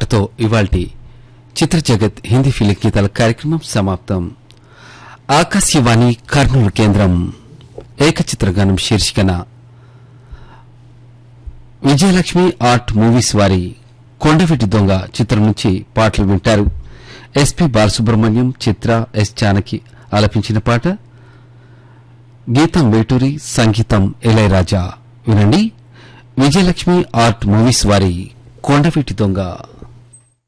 ఇంతటితో ఇవాల్టి చిత్ర జగత్ హిందీ ఫిలిం గీతాల కార్యక్రమం సమాప్తం. ఆకాశవాణి కర్నూలు కేంద్రం ఏకచిత్రగానం శీర్షికన విజయలక్ష్మి ఆర్ట్ మూవీస్ వారి కొండవీటి దొంగ చిత్రం నుంచి పాటలు వింటారు. ఎస్పి బాలసుబ్రహ్మణ్యం, చిత్ర, ఎస్ జానకి ఆలపించిన పాట. గీతం వేటూరి, సంగీతం ఇళయరాజా. వినండి, విజయలక్ష్మి ఆర్ట్ మూవీస్ వారి కొండవీటి దొంగ.